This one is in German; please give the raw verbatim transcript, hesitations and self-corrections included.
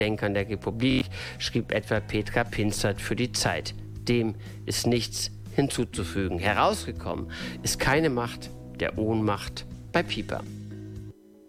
Denkern der Republik, schrieb etwa Petra Pinzert für die Zeit. Dem ist nichts hinzuzufügen. Herausgekommen ist keine Macht der Ohnmacht bei Pieper.